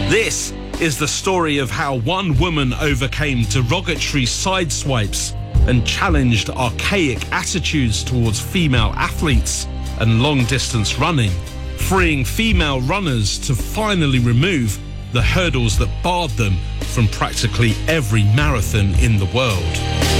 This is the story of how one woman overcame derogatory sideswipes and challenged archaic attitudes towards female athletes and long-distance running, freeing female runners to finally remove the hurdles that barred them from practically every marathon in the world.